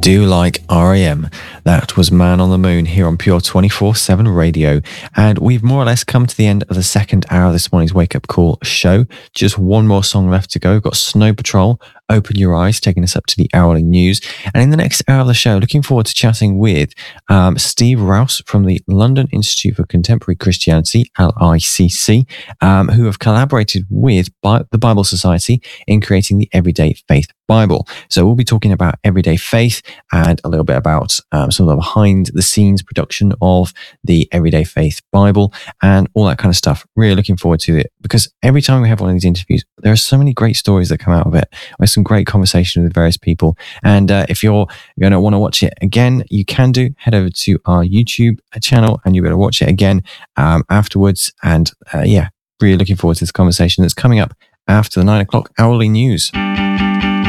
do like REM. That was Man on the Moon here on Pure 24/7 Radio. And we've more or less come to the end of the second hour of this morning's Wake Up Call show. Just one more song left to go. We've got Snow Patrol, Open Your Eyes, taking us up to the hourly news. And in the next hour of the show, looking forward to chatting with Steve Rouse from the London Institute for Contemporary Christianity, LICC, who have collaborated with the Bible Society in creating the Everyday Faith Bible. So we'll be talking about everyday faith and a little bit about some of the behind the scenes production of the Everyday Faith Bible and all that kind of stuff. Really looking forward to it, because every time we have one of these interviews, there are so many great stories that come out of it. There's some great conversation with various people. And if you're going to want to watch it again, you can do. Head over to our YouTube channel and you'll be able to watch it again afterwards. And really looking forward to this conversation that's coming up after the 9 o'clock hourly news.